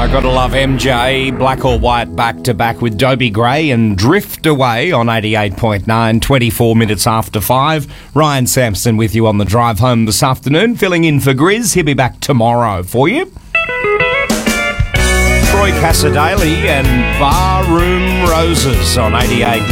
Gotta love MJ, Black or White back to back with Dobie Gray and Drift Away on 88.9, 24 minutes after 5. Ryan Sampson with you on the drive home this afternoon, filling in for Grizz. He'll be back tomorrow for you. Troy Cassadaly and Barroom Roses on 88.